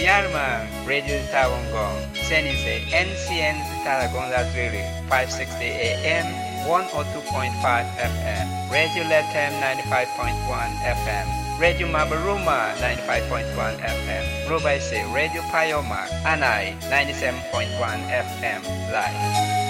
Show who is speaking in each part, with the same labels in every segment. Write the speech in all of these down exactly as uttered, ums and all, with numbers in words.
Speaker 1: Myanmar, Radio Tawangong, San Jose, N C N Talagon Latwili, five sixty A M, one oh two point five F M, Radio Latam ninety-five point one F M, Radio Mabaruma ninety-five point one F M, Rubaise, Radio Payoma, Anai ninety-seven point one F M, live.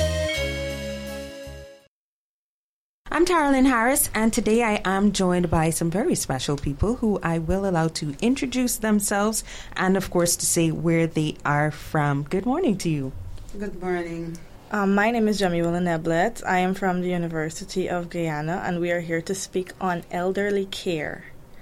Speaker 2: I'm Taralyn Harris, and today I am joined by some very special people who I will allow to introduce themselves and, of course, to say where they are from. Good morning to you.
Speaker 3: Good morning.
Speaker 4: Um, my name is Jamila Neblet. I am from the University of Guyana, and we are here to speak on elderly care.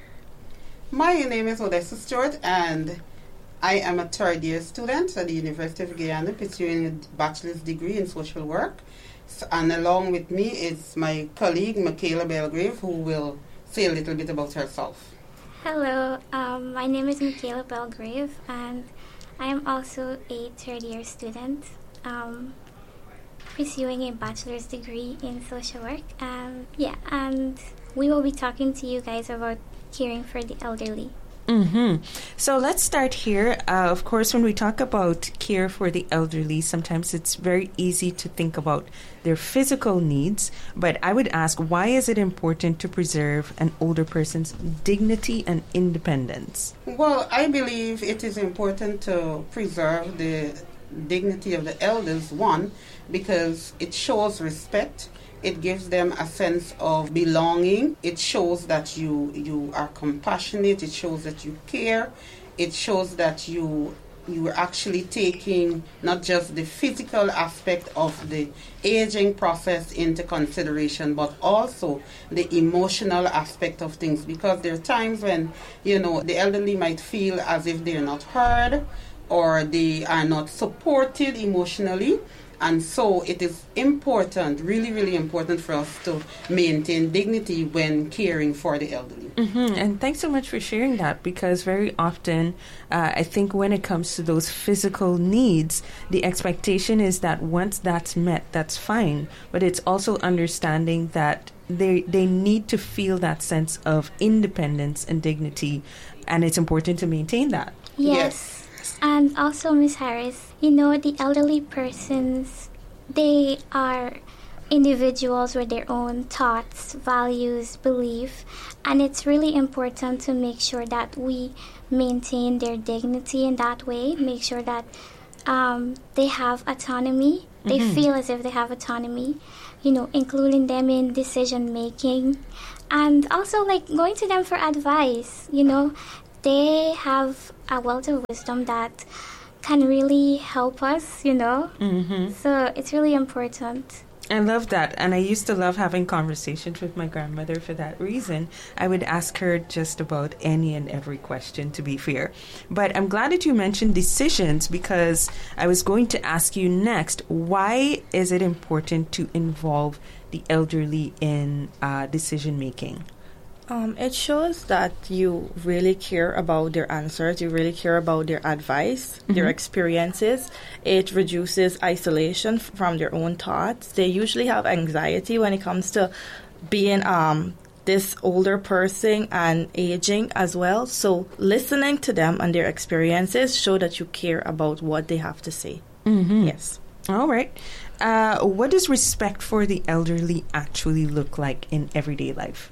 Speaker 3: My name is Odessa Stewart, and I am a third-year student at the University of Guyana pursuing a bachelor's degree in social work. And along with me is my colleague, Michaela Belgrave, who will say a little bit about herself.
Speaker 5: Hello, um, my name is Michaela Belgrave, and I am also a third-year student um, pursuing a bachelor's degree in social work. Um, yeah, and we will be talking to you guys about caring for the elderly.
Speaker 2: Mm-hmm. So let's start here. Uh, of course, when we talk about care for the elderly, sometimes it's very easy to think about their physical needs. But I would ask, why is it important to preserve an older person's dignity and independence?
Speaker 3: Well, I believe it is important to preserve the dignity of the elders, one, because it shows respect. It gives them a sense of belonging. It shows that you you are compassionate. It shows that you care. It shows that you you are actually taking not just the physical aspect of the aging process into consideration, but also the emotional aspect of things. Because there are times when, you know, the elderly might feel as if they're not heard or they are not supported emotionally. And so it is important, really, really important for us to maintain dignity when caring for the elderly.
Speaker 2: Mm-hmm. And thanks so much for sharing that, because very often uh, I think when it comes to those physical needs, the expectation is that once that's met, that's fine. But it's also understanding that they they need to feel that sense of independence and dignity, and it's important to maintain that.
Speaker 5: Yes.
Speaker 3: Yes.
Speaker 5: And also, Miss Harris, you know, the elderly persons, they are individuals with their own thoughts, values, belief, and it's really important to make sure that we maintain their dignity in that way, make sure that um, they have autonomy, they mm-hmm. feel as if they have autonomy, you know, including them in decision making, and also like going to them for advice, you know. They have a wealth of wisdom that can really help us, you know.
Speaker 2: Mm-hmm.
Speaker 5: So it's really important.
Speaker 2: I love that. And I used to love having conversations with my grandmother for that reason. I would ask her just about any and every question, to be fair. But I'm glad that you mentioned decisions, because I was going to ask you next, why is it important to involve the elderly in uh, decision making?
Speaker 4: Um, it shows that you really care about their answers, you really care about their advice, mm-hmm. their experiences. It reduces isolation f- from their own thoughts. They usually have anxiety when it comes to being um, this older person and aging as well. So listening to them and their experiences show that you care about what they have to say.
Speaker 2: Mm-hmm.
Speaker 4: Yes.
Speaker 2: All right. Uh, what does respect for the elderly actually look like in everyday life?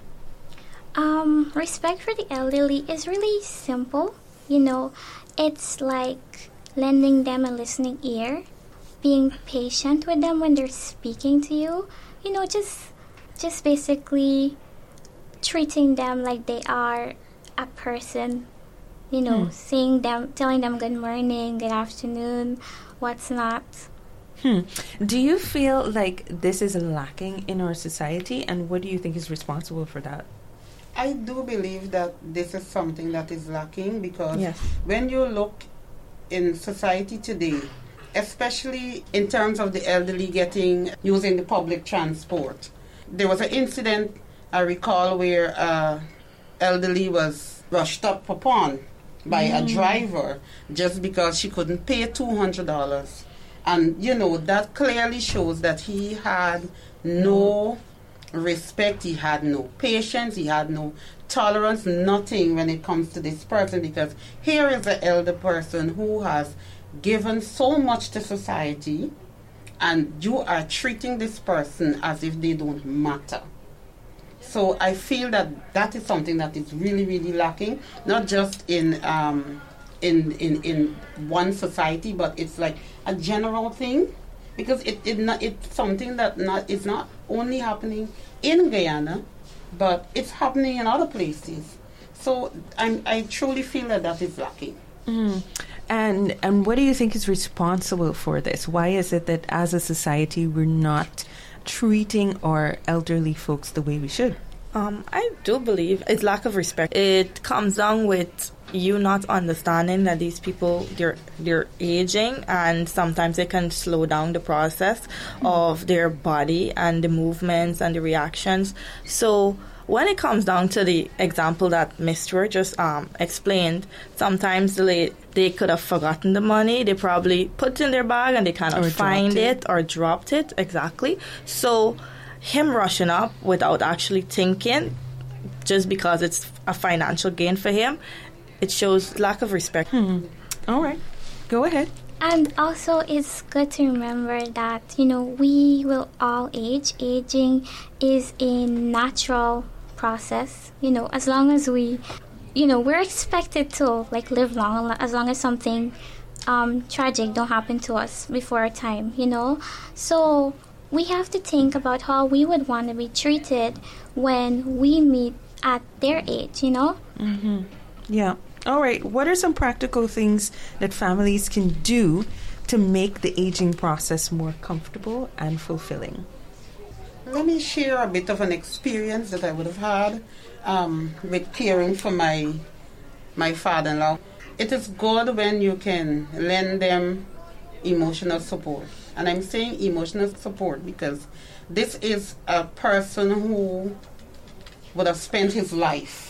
Speaker 5: Um, respect for the elderly is really simple. You know, it's like lending them a listening ear, being patient with them when they're speaking to you. You know, just just basically treating them like they are a person. You know, hmm. saying them, telling them good morning, good afternoon, what's not.
Speaker 2: Hmm. Do you feel like this is lacking in our society, and what do you think is responsible for that?
Speaker 3: I do believe that this is something that is lacking, because
Speaker 4: yes.
Speaker 3: when you look in society today, especially in terms of the elderly getting, using the public transport, there was an incident I recall where uh, elderly was rushed up upon by mm. a driver just because she couldn't pay two hundred dollars. And, you know, that clearly shows that he had no respect, he had no patience, he had no tolerance, nothing when it comes to this person, because here is the elder person who has given so much to society, and you are treating this person as if they don't matter. So I feel that that is something that is really, really lacking, not just in um, in, in in one society, but it's like a general thing, because it, it not, it's something that not it's not only happening in Guyana, but it's happening in other places. So I'm, I truly feel that that is lacking.
Speaker 2: Mm. And and what do you think is responsible for this? Why is it that as a society we're not treating our elderly folks the way we should?
Speaker 4: Um, I do believe it's lack of respect. It comes down with you not understanding that these people, they're, they're aging, and sometimes they can slow down the process mm-hmm. of their body and the movements and the reactions. So when it comes down to the example that Mister just um, explained, sometimes they, they could have forgotten the money. They probably put it in their bag and they cannot find it. it or dropped it. Exactly. So him rushing up without actually thinking, just because it's a financial gain for him, it shows lack of respect.
Speaker 2: Hmm. All right. Go ahead.
Speaker 5: And also, it's good to remember that, you know, we will all age. Aging is a natural process. You know, as long as we, you know, we're expected to, like, live long, as long as something um, tragic don't happen to us before our time, you know. So we have to think about how we would want to be treated when we meet at their age, you know?
Speaker 2: Mm-hmm. Yeah. All right. What are some practical things that families can do to make the aging process more comfortable and fulfilling?
Speaker 3: Let me share a bit of an experience that I would have had um, with caring for my my father-in-law. It is good when you can lend them emotional support. And I'm saying emotional support because this is a person who would have spent his life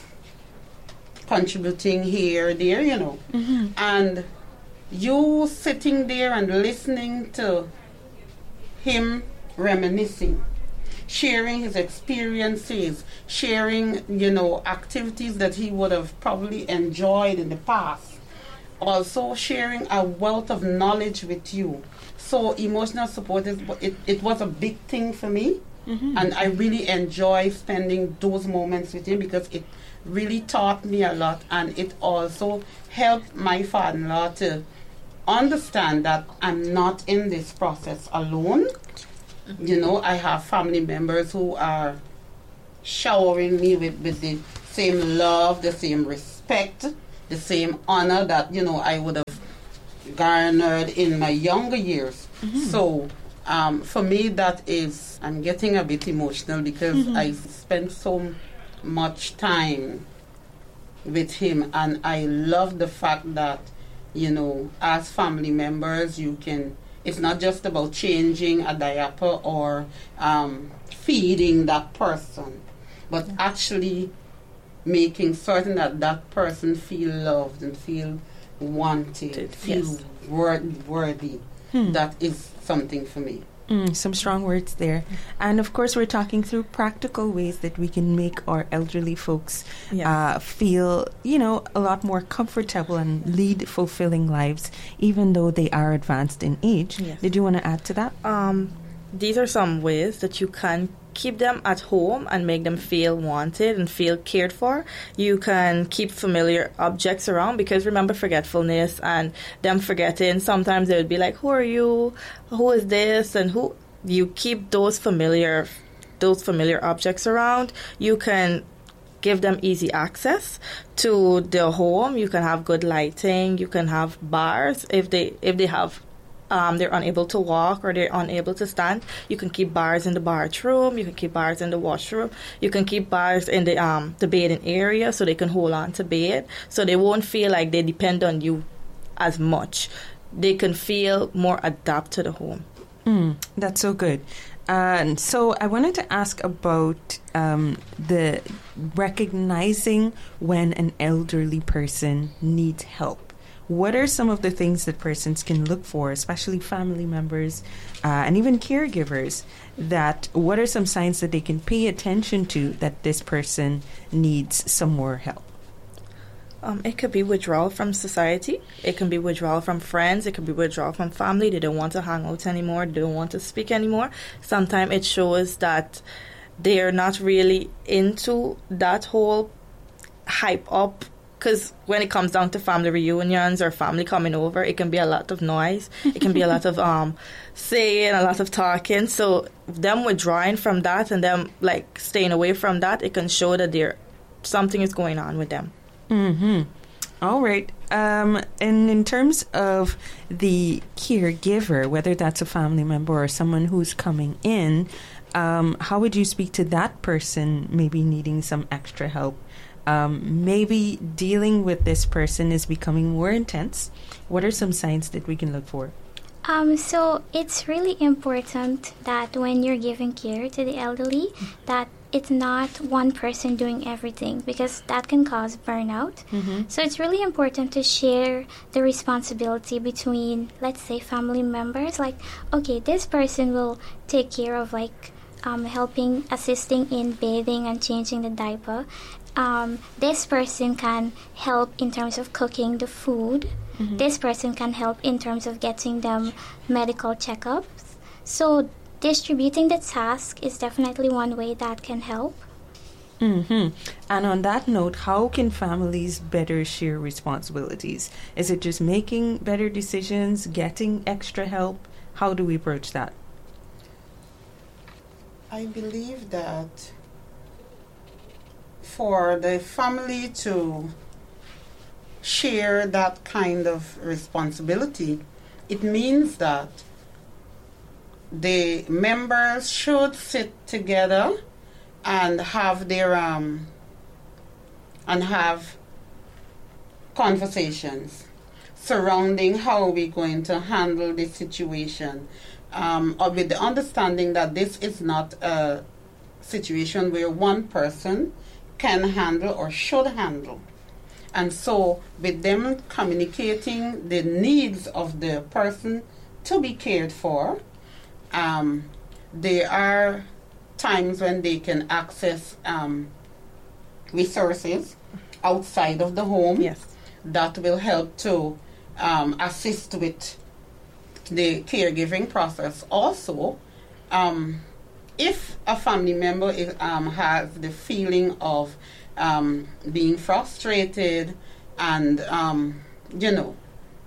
Speaker 3: contributing here, there, you know. Mm-hmm. And you sitting there and listening to him reminiscing, sharing his experiences, sharing, you know, activities that he would have probably enjoyed in the past. Also sharing a wealth of knowledge with you. So emotional support, is it, it was a big thing for me. Mm-hmm. And I really enjoy spending those moments with him because it really taught me a lot, and it also helped my father-in-law to understand that I'm not in this process alone. Mm-hmm. You know, I have family members who are showering me with, with the same love, the same respect, the same honor that, you know, I would have garnered in my younger years. Mm-hmm. So um, for me, that is, I'm getting a bit emotional because mm-hmm. I spent so much time with him, and I love the fact that, you know, as family members, you can, it's not just about changing a diaper or um, feeding that person, but yeah. actually making certain that that person feel loved and feel wanted, feel yes. wor- worthy. Hmm. That is something for me.
Speaker 2: Mm, some strong words there. And of course, we're talking through practical ways that we can make our elderly folks yes. uh, feel, you know, a lot more comfortable and lead fulfilling lives, even though they are advanced in age. Yes. Did you want to add to that?
Speaker 4: Um, these are some ways that you can keep them at home and make them feel wanted and feel cared for. You can keep familiar objects around, because remember forgetfulness and them forgetting. Sometimes they would be like, who are you? Who is this? And who? You keep those familiar those familiar objects around. You can give them easy access to their home. You can have good lighting. You can have bars if they if they have Um, they're unable to walk or they're unable to stand. You can keep bars in the bathroom. You can keep bars in the washroom. You can keep bars in the um, the bathing area so they can hold on to bathe. So they won't feel like they depend on you as much. They can feel more adapted to the home.
Speaker 2: Mm, that's so good. And so I wanted to ask about um, the recognizing when an elderly person needs help. what are some of the things that persons can look for, especially family members uh, and even caregivers, that what are some signs that they can pay attention to that this person needs some more help?
Speaker 4: Um, it could be withdrawal from society. It can be withdrawal from friends. It could be withdrawal from family. They don't want to hang out anymore. They don't want to speak anymore. Sometimes it shows that they're not really into that whole hype up. Because when it comes down to family reunions or family coming over, it can be a lot of noise. It can be a lot of um, saying, a lot of talking. So them withdrawing from that and them like staying away from that, it can show that they're something is going on with them.
Speaker 2: Mm-hmm. All right. Um, and in terms of the caregiver, whether that's a family member or someone who's coming in, um, how would you speak to that person maybe needing some extra help? Um, maybe dealing with this person is becoming more intense. What are some signs that we can look for?
Speaker 5: Um, so it's really important that when you're giving care to the elderly, that it's not one person doing everything, because that can cause burnout. Mm-hmm. So it's really important to share the responsibility between, let's say, family members. Like, okay, this person will take care of like um, helping, assisting in bathing and changing the diaper. Um, this person can help in terms of cooking the food. Mm-hmm. This person can help in terms of getting them medical checkups. So distributing the task is definitely one way that can help.
Speaker 2: Mm-hmm. And on that note, how can families better share responsibilities? Is it just making better decisions, getting extra help? How do we approach that?
Speaker 3: I believe that for the family to share that kind of responsibility, it means that the members should sit together and have their um and have conversations surrounding how we're going to handle this situation, um, or with the understanding that this is not a situation where one person can handle or should handle. And so with them communicating the needs of the person to be cared for, um, there are times when they can access um, resources outside of the home.
Speaker 4: Yes.
Speaker 3: That will help to um, assist with the caregiving process. Also, um, if a family member is, um, has the feeling of um, being frustrated and, um, you know,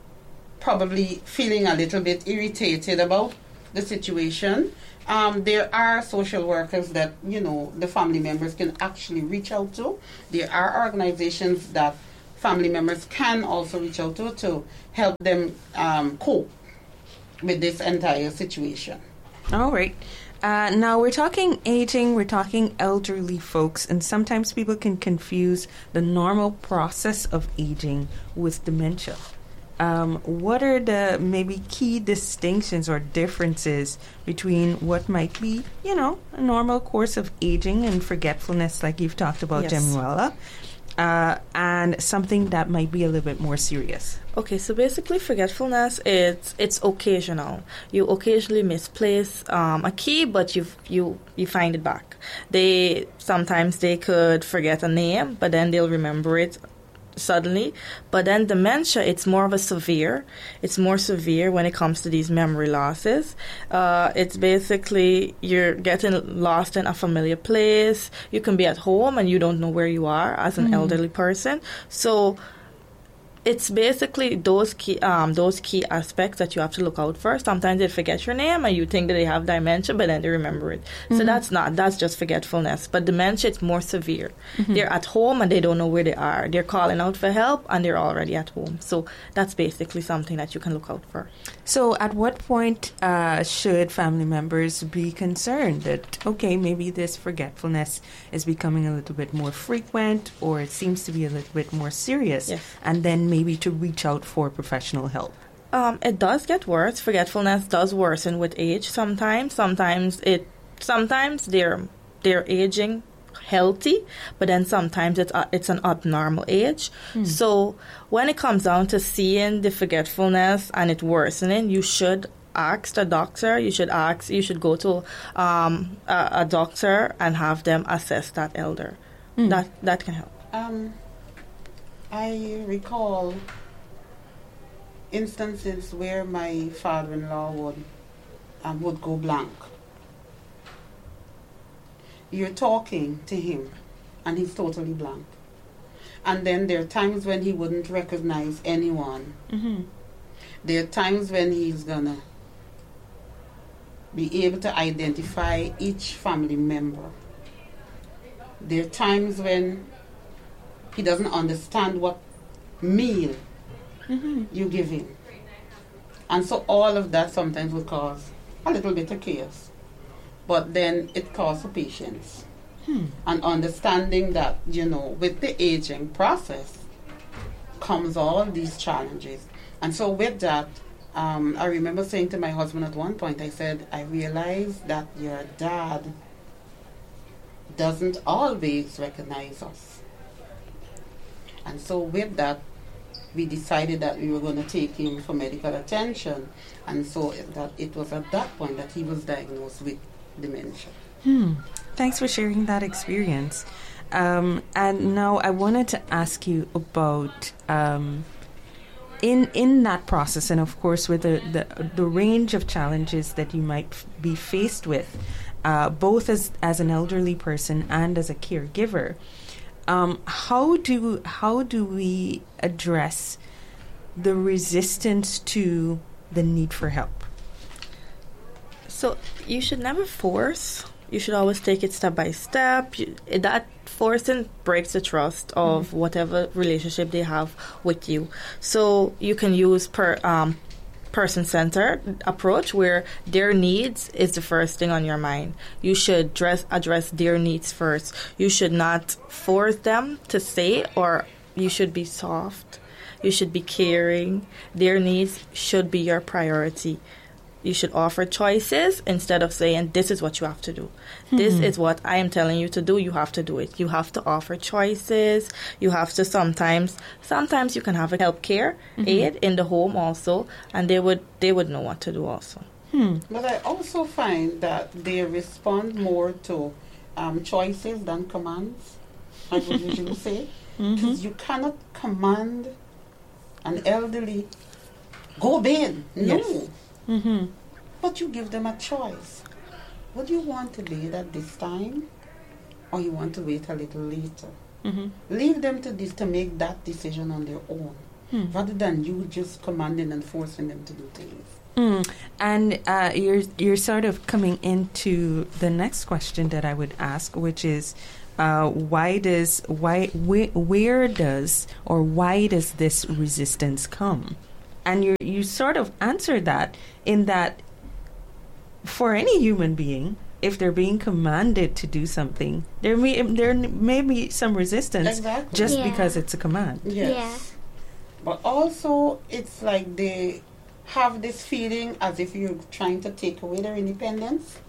Speaker 3: probably feeling a little bit irritated about the situation, um, there are social workers that, you know, the family members can actually reach out to. There are organizations that family members can also reach out to to help them um, cope with this entire situation.
Speaker 2: All right. Uh, now, we're talking aging, we're talking elderly folks, and sometimes people can confuse the normal process of aging with dementia. Um, what are the maybe key distinctions or differences between what might be, you know, a normal course of aging and forgetfulness, like you've talked about,
Speaker 4: Yes.
Speaker 2: Jemuela, uh, and something that might be a little bit more serious?
Speaker 4: Okay, so basically forgetfulness, it's it's occasional. You occasionally misplace um, a key, but you you you find it back. They sometimes they could forget a name, but then they'll remember it suddenly. But then dementia, it's more of a severe. It's more severe when it comes to these memory losses. Uh, it's basically you're getting lost in a familiar place. You can be at home and you don't know where you are as an mm-hmm. elderly person. So it's basically those key um, those key aspects that you have to look out for. Sometimes they forget your name and you think that they have dementia, but then they remember it. Mm-hmm. So that's not, that's just forgetfulness. But dementia, it's more severe. Mm-hmm. They're at home and they don't know where they are. They're calling out for help and they're already at home. So that's basically something that you can look out for.
Speaker 2: So at what point uh, should family members be concerned that, okay, maybe this forgetfulness is becoming a little bit more frequent, or it seems to be a little bit more serious,
Speaker 4: yes.
Speaker 2: and then maybe to reach out for professional help?
Speaker 4: Um, it does get worse. Forgetfulness does worsen with age sometimes. Sometimes it, sometimes they're, they're aging healthy, but then sometimes it's, uh, it's an abnormal age. Mm. So when it comes down to seeing the forgetfulness and it worsening, you should ask the doctor, you should ask, you should go to um, a, a doctor and have them assess that elder. Mm. That, that can help.
Speaker 3: Um, I recall instances where my father-in-law would um, would go blank. You're talking to him and he's totally blank. And then there are times when he wouldn't recognize anyone. Mm-hmm. There are times when he's gonna be able to identify each family member. There are times when he doesn't understand what meal mm-hmm. you give him. And so all of that sometimes will cause a little bit of chaos. But then it calls for patience. Hmm. And understanding that, you know, with the aging process comes all these challenges. And so with that, um, I remember saying to my husband at one point, I said, I realize that your dad doesn't always recognize us. And so with that, we decided that we were going to take him for medical attention. And so that it was at that point that he was diagnosed with dementia.
Speaker 2: Hmm. Thanks for sharing that experience. Um, and now I wanted to ask you about um, in in that process, and of course with the, the, the range of challenges that you might f- be faced with, uh, both as, as an elderly person and as a caregiver. Um, how do how do we address the resistance to the need for help?
Speaker 4: So you should never force. You should always take it step by step. You, that forcing breaks the trust of mm-hmm. whatever relationship they have with you. So you can use per um, person-centered approach where their needs is the first thing on your mind. You should dress, address their needs first. You should not force them to say, or you should be soft. You should be caring. Their needs should be your priority. You should offer choices instead of saying, this is what you have to do. Mm-hmm. This is what I am telling you to do. You have to do it. You have to offer choices. You have to sometimes, sometimes you can have a help care mm-hmm. aide in the home also, and they would they would know what to do also.
Speaker 3: Hmm. But I also find that they respond more to um, choices than commands, I would usually say. Because mm-hmm. you cannot command an elderly, go bed. No.
Speaker 2: Yes. Mm-hmm.
Speaker 3: But you give them a choice. Would you want to bathe at this time, or you want to wait a little later? Mm-hmm. Leave them to this to make that decision on their own, mm. rather than you just commanding and forcing them to do things.
Speaker 2: Mm. And uh, you're you're sort of coming into the next question that I would ask, which is, uh, why does why wh- where does or why does this resistance come? And you you sort of answered that in that for any human being, if they're being commanded to do something, there may there may be some resistance
Speaker 3: exactly.
Speaker 2: just
Speaker 5: yeah.
Speaker 2: because it's a command.
Speaker 3: Yes.
Speaker 5: Yeah.
Speaker 3: But also, it's like they have this feeling as if you're trying to take away their independence.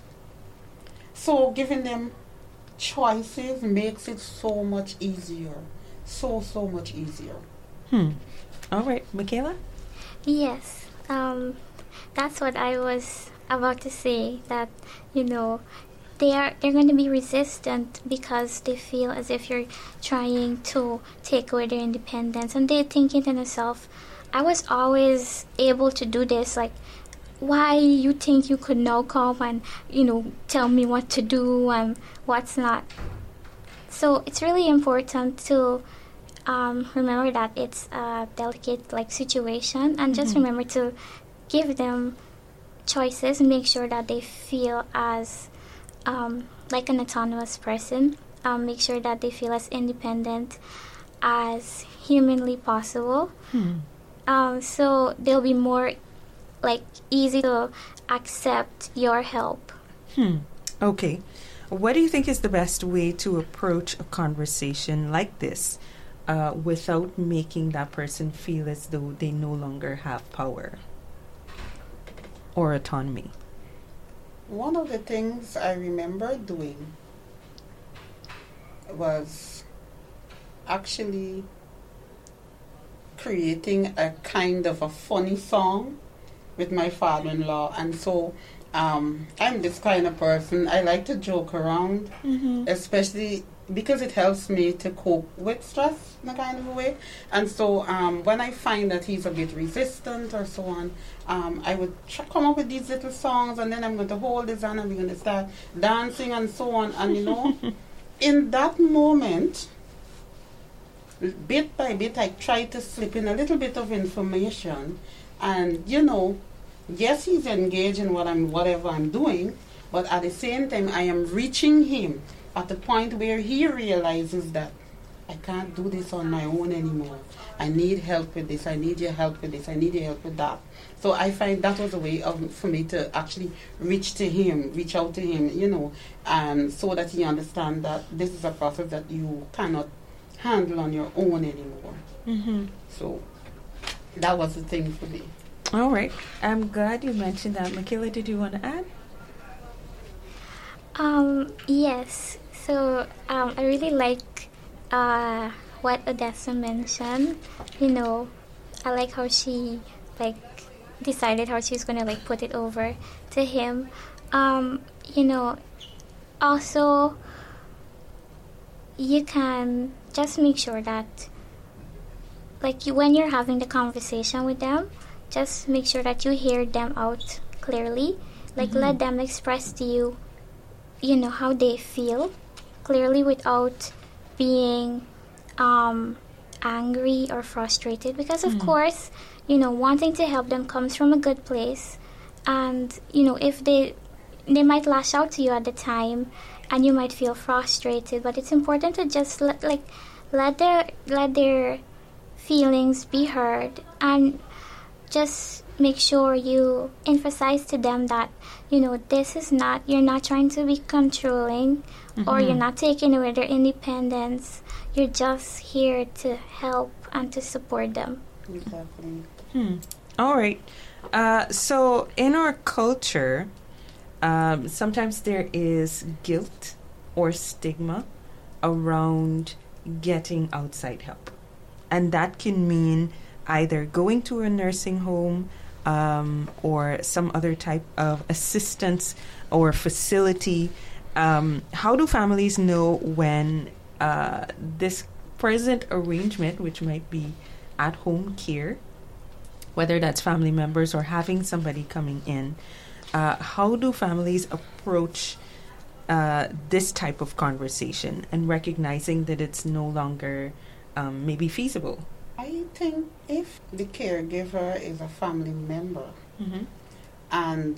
Speaker 3: So giving them choices makes it so much easier. So, so much easier.
Speaker 2: Hmm. All right, Michaela?
Speaker 5: Yes, um, that's what I was about to say, that, you know, they are, they're going to be resistant because they feel as if you're trying to take away their independence. And they're thinking to themselves, I was always able to do this, like, why you think you could now come and, you know, tell me what to do and what's not. So it's really important to Um, remember that it's a delicate like situation, and just mm-hmm. remember to give them choices and make sure that they feel as um, like an autonomous person. Um, make sure that they feel as independent as humanly possible. Hmm. Um, so they'll be more like easy to accept your help.
Speaker 2: Hmm. Okay. What do you think is the best way to approach a conversation like this? Uh, without making that person feel as though they no longer have power or autonomy?
Speaker 3: One of the things I remember doing was actually creating a kind of a funny song with my father-in-law. And so um, I'm this kind of person. I like to joke around,
Speaker 4: Mm-hmm.
Speaker 3: especially because it helps me to cope with stress in a kind of a way. And so um, when I find that he's a bit resistant or so on, um, I would tr- come up with these little songs, and then I'm going to hold his hand and we're going to start dancing and so on. And you know, in that moment, bit by bit, I try to slip in a little bit of information. And you know, yes, he's engaged in what I'm, whatever I'm doing, but at the same time, I am reaching him at the point where he realizes that I can't do this on my own anymore. I need help with this. I need your help with this. I need your help with that. So I find that was a way of for me to actually reach to him, reach out to him, you know, and so that he understands that this is a process that you cannot handle on your own anymore.
Speaker 4: Mm-hmm.
Speaker 3: So that was the thing for me.
Speaker 2: All right. I'm glad you mentioned that. Michaela, did you want to add?
Speaker 5: Um, yes. So um, I really like uh, what Odessa mentioned. You know, I like how she like decided how she's gonna like put it over to him. Um, you know, also you can just make sure that like you, when you're having the conversation with them, just make sure that you hear them out clearly. Like
Speaker 2: Mm-hmm.
Speaker 5: let them express to you, you know, how they feel clearly without being um, angry or frustrated. Because of
Speaker 2: Mm.
Speaker 5: course, you know, wanting to help them comes from a good place, and you know, if they they might lash out to you at the time, and you might feel frustrated. But it's important to just let, like let their let their feelings be heard, and just make sure you emphasize to them that, you know, this is not, you're not trying to be controlling,
Speaker 2: Mm-hmm.
Speaker 5: or you're not taking away their independence. You're just here to help and to support them.
Speaker 3: Exactly.
Speaker 2: Hmm. All right. Uh, so in our culture, um, sometimes there is guilt or stigma around getting outside help. And that can mean either going to a nursing home um, or some other type of assistance or facility. Um, how do families know when uh, this present arrangement, which might be at-home care, whether that's family members or having somebody coming in, uh, how do families approach uh, this type of conversation and recognizing that it's no longer um, maybe feasible?
Speaker 3: I think if the caregiver is a family member
Speaker 2: Mm-hmm.
Speaker 3: and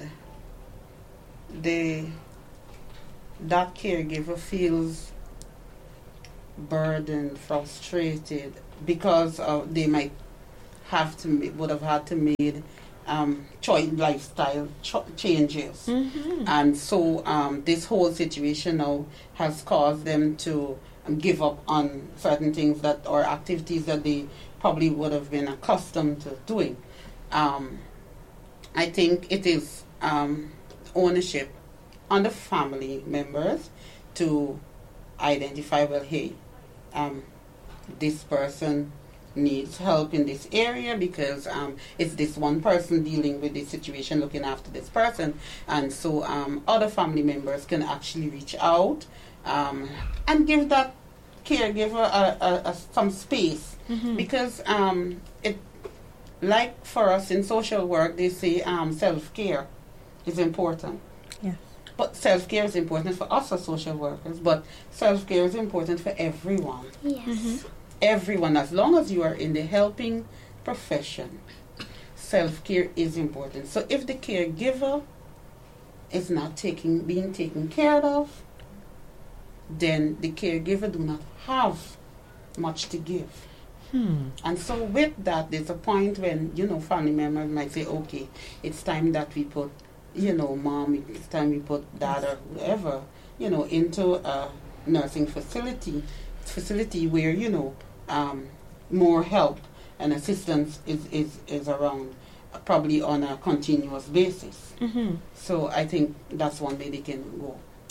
Speaker 3: the that caregiver feels burdened, frustrated because uh, they might have to ma- would have had to made um, choice lifestyle cho- changes,
Speaker 2: Mm-hmm.
Speaker 3: and so um, this whole situation now has caused them to um, give up on certain things that or activities that they probably would have been accustomed to doing. Um, I think it is um, ownership on the family members to identify, well, hey, um, this person needs help in this area because um, it's this one person dealing with this situation, looking after this person. And so um, other family members can actually reach out um, and give that caregiver a, a, a, some space.
Speaker 2: Mm-hmm.
Speaker 3: Because um, it, like for us in social work, they say um, self-care is important.
Speaker 4: Yeah.
Speaker 3: But self-care is important for us as social workers, but self-care is important for everyone.
Speaker 5: Yes.
Speaker 2: Mm-hmm.
Speaker 3: Everyone, as long as you are in the helping profession, self-care is important. So if the caregiver is not taking, being taken care of, then the caregiver do not have much to give.
Speaker 2: Hmm.
Speaker 3: And so with that, there's a point when, you know, family members might say, okay, it's time that we put, you know, mom, it's time we put dad or whoever, you know, into a nursing facility, facility where, you know, um, more help and assistance is, is, is around, uh, probably on a continuous basis.
Speaker 2: Mm-hmm.
Speaker 3: So I think that's one way they can go.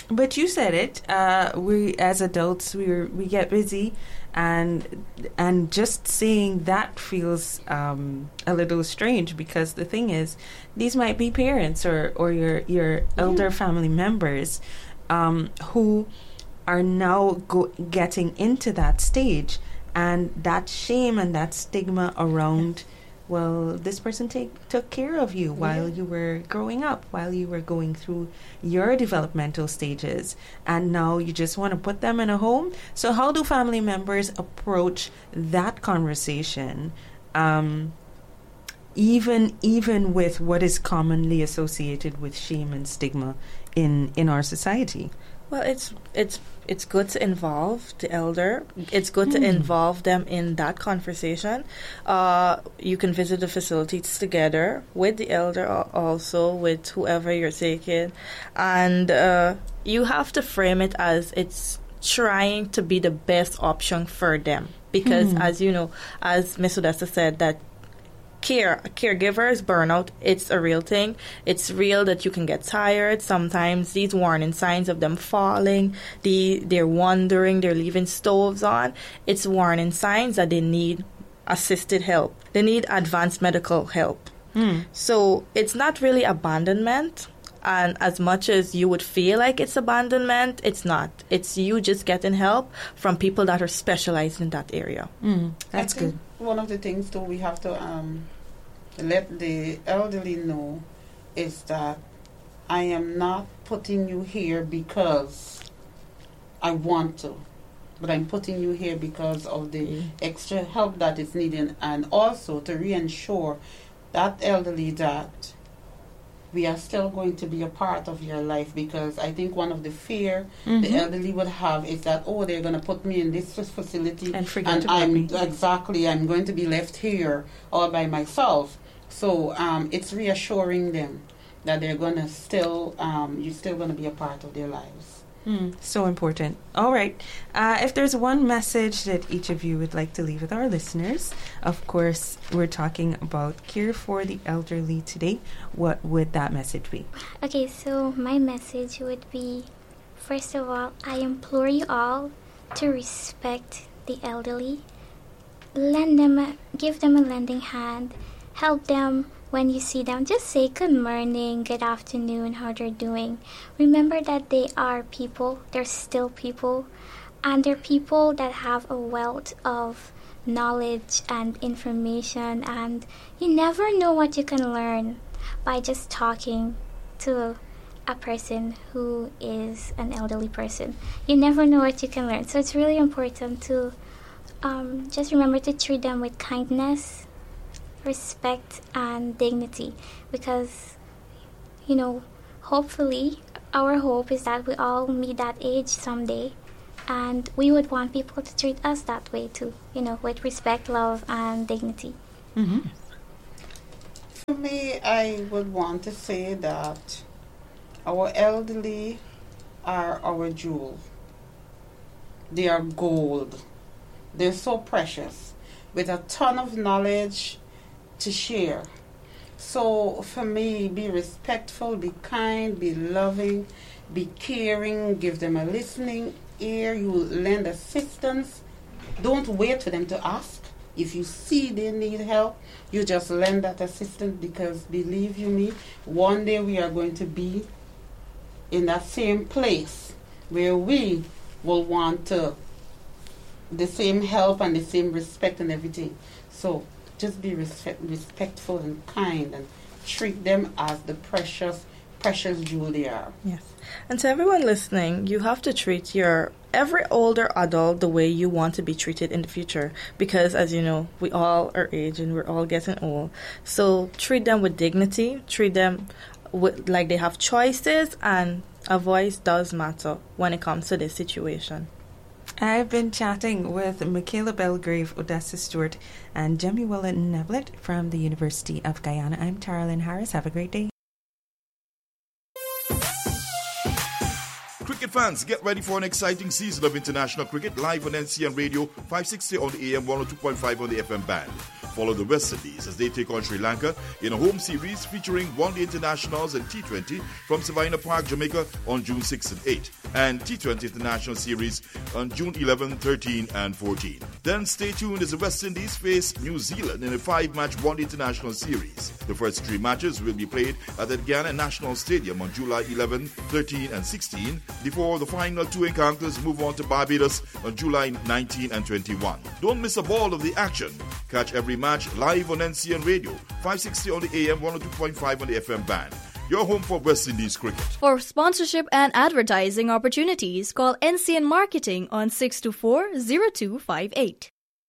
Speaker 2: but you said it. Uh, we as adults, we we get busy, and and just saying that feels um, a little strange, because the thing is, these might be parents or or your your elder yeah. family members um, who are now go- getting into that stage, and that shame and that stigma around. Well, this person take, took care of you while yeah. you were growing up, while you were going through your developmental stages, and now you just want to put them in a home. So how do family members approach that conversation, um, even even with what is commonly associated with shame and stigma in, in our society?
Speaker 4: Well, it's it's it's good to involve the elder. It's good mm. to involve them in that conversation. Uh, you can visit the facilities together with the elder, also with whoever you're taking, and uh, you have to frame it as it's trying to be the best option for them. Because, mm. as you know, as Miss Odessa said, that Care, caregivers, burnout, it's a real thing. It's real that you can get tired. Sometimes these warning signs of them falling, the, they're wandering, they're leaving stoves on. It's warning signs that they need assisted help. They need advanced medical help. Mm. So it's not really abandonment. And as much as you would feel like it's abandonment, it's not. It's you just getting help from people that are specialized in that area.
Speaker 2: Mm. That's good.
Speaker 3: One of the things, too, we have to um, let the elderly know is that I am not putting you here because I want to, but I'm putting you here because of the mm. extra help that is needed, and also to reassure that elderly that we are still going to be a part of your life, because I think one of the fear mm-hmm. the elderly would have is that, oh, they're going to put me in this facility
Speaker 2: and forget
Speaker 3: and
Speaker 2: about
Speaker 3: I'm
Speaker 2: me.
Speaker 3: Exactly, I'm going to be left here all by myself. So um, it's reassuring them that they're going to still, um, you're still going to be a part of their lives.
Speaker 2: Mm, so important. All right. Uh, if there's one message that each of you would like to leave with our listeners, of course, we're talking about care for the elderly today. What would that message be?
Speaker 5: Okay, so my message would be, first of all, I implore you all to respect the elderly. Lend them, a, give them a lending hand. Help them. When you see them, just say good morning, good afternoon, how they're doing. Remember that they are people, they're still people, and they're people that have a wealth of knowledge and information, and you never know what you can learn by just talking to a person who is an elderly person. You never know what you can learn. So it's really important to um, just remember to treat them with kindness, respect and dignity, because, you know, hopefully our hope is that we all meet that age someday, and we would want people to treat us that way too, you know, with respect, love and dignity.
Speaker 2: Mm-hmm.
Speaker 3: For me, I would want to say that our elderly are our jewel. They are gold. They're so precious, with a ton of knowledge to share. So for me, be respectful, be kind, be loving, be caring, give them a listening ear, you lend assistance. Don't wait for them to ask. If you see they need help, you just lend that assistance, because believe you me, one day we are going to be in that same place where we will want to the same help and the same respect and everything. So just be respect, respectful and kind, and treat them as the precious, precious jewel they are.
Speaker 4: Yes. And to everyone listening, you have to treat your every older adult the way you want to be treated in the future. Because, as you know, we all are aging, we're all getting old. So treat them with dignity, treat them with, like they have choices, and a voice does matter when it comes to this situation.
Speaker 2: I've been chatting with Michaela Belgrave, Odessa Stewart, and Jemiwala Neblett from the University of Guyana. I'm Taralyn Harris. Have a great day.
Speaker 6: Cricket fans, get ready for an exciting season of international cricket live on N C N Radio, five sixty on the A M, one oh two point five on the F M band. follow the West Indies as they take on Sri Lanka in a home series featuring one-day internationals and T twenty from Savannah Park, Jamaica on June sixth and eighth, and T twenty International Series on June eleventh, thirteenth and fourteenth. Then stay tuned as the West Indies face New Zealand in a five-match one-day international series. The first three matches will be played at the Guyana National Stadium on July eleventh, thirteenth and sixteenth before the final two encounters move on to Barbados on July nineteenth and twenty-first. Don't miss a ball of the action. Catch every match live on N C N Radio, five sixty on the A M, one oh two point five on the F M band. Your home for West Indies cricket.
Speaker 7: For sponsorship and advertising opportunities, call N C N Marketing on six two four, zero two five eight.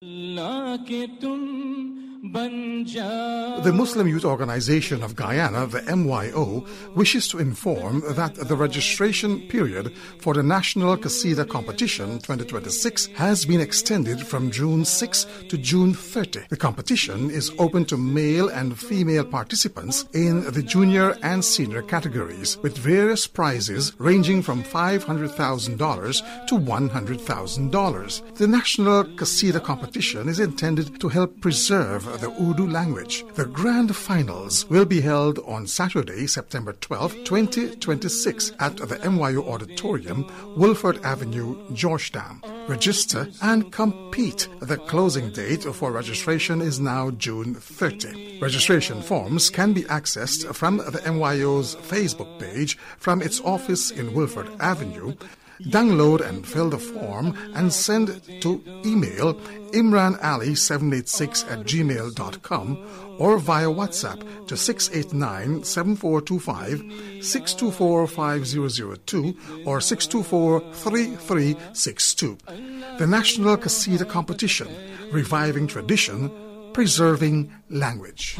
Speaker 8: The Muslim Youth Organization of Guyana, the M Y O, wishes to inform that the registration period for the National Qasida Competition twenty twenty-six has been extended from June sixth to June thirtieth. The competition is open to male and female participants in the junior and senior categories, with various prizes ranging from five hundred thousand dollars to one hundred thousand dollars. The National Qasida Competition is intended to help preserve the Urdu language. The grand finals will be held on Saturday, September twelfth, twenty twenty-six at the M Y O Auditorium, Wolford Avenue, Georgetown. Register and compete. The closing date for registration is now June thirtieth. Registration forms can be accessed from the M Y O's Facebook page from its office in Wolford Avenue. Download and fill the form and send to email imranali seven eight six at gmail dot com or via WhatsApp to six eight nine, seven four two five, six two four, five zero zero two or six two four, three three six two. The National Qasida Competition, reviving tradition, preserving language.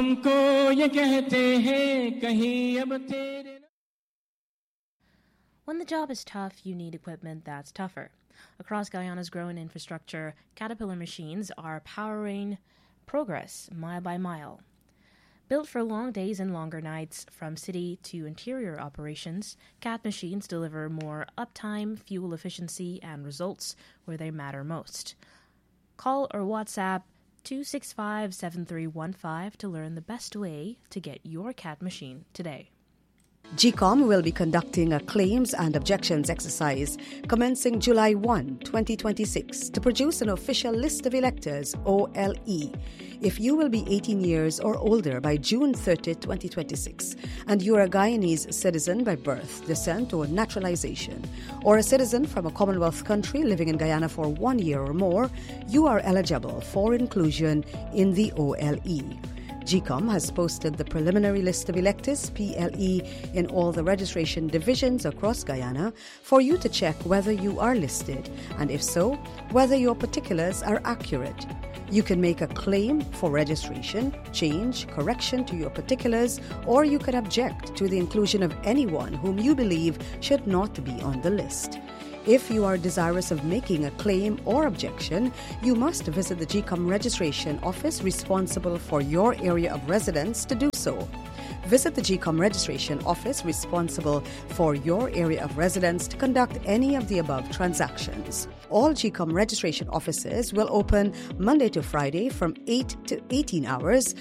Speaker 9: When the job is tough, you need equipment that's tougher. Across Guyana's growing infrastructure, Caterpillar machines are powering progress mile by mile. Built for long days and longer nights, from city to interior operations, Cat machines deliver more uptime, fuel efficiency, and results where they matter most. Call or WhatsApp two six five, seven three one five to learn the best way to get your Cat machine today.
Speaker 10: G COM will be conducting a claims and objections exercise commencing July first, twenty twenty-six to produce an official list of electors, O L E. If you will be eighteen years or older by June thirtieth, twenty twenty-six, and you are a Guyanese citizen by birth, descent, or naturalization, or a citizen from a Commonwealth country living in Guyana for one year or more, you are eligible for inclusion in the O L E. G COM has posted the preliminary list of electors, P L E, in all the registration divisions across Guyana for you to check whether you are listed, and if so, whether your particulars are accurate. You can make a claim for registration, change, correction to your particulars, or you can object to the inclusion of anyone whom you believe should not be on the list. If you are desirous of making a claim or objection, you must visit the G COM registration office responsible for your area of residence to do so. Visit the G COM registration office responsible for your area of residence to conduct any of the above transactions. All G COM registration offices will open Monday to Friday from eight to eighteen hours